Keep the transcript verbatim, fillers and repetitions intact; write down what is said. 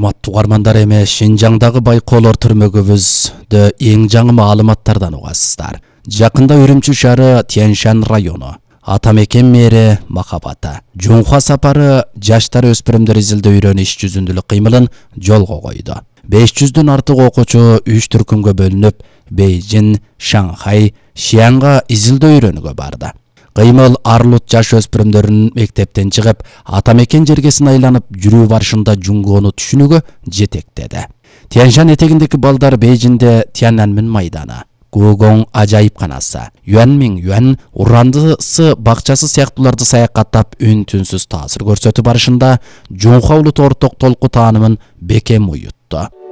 урматтуу угармандар, эми Шинжаңдагы байкоолор түрмөгүбүздө эң жаңы маалыматтардан угасыздар. Жакында Үрүмчү шаары Тяньшань району, Атамекен мэри Махабата Жунхва сапары жаштар өспүрүмдөр изилдөө үйрөнүү иш жүзүндөлүк кыймылын жолго койду. беш жүздөн артык окуучу үч түркүмгө бөлүнүп, Бейжин, Шанхай, Шиянга изилдөө үйрөнүүгө барды. Кыймыл арлут жаш өспүрүмдөрүн мектептен чыгып, Атамекен жергесин айланып жүрүү барышында жунгоону түшүнүүгө жетектеди. Тяньшань этегиндеги балдар Бейжинде Тяньаньмэн майданы, Гугоң ажайыпканасы, Юаньмиң Юань урандысы бакчасы сыяктууларды саякаттап үн-түнсүз таасир көрсөтүү барышында Жунхва улут орток толку таанымын бекем уютту.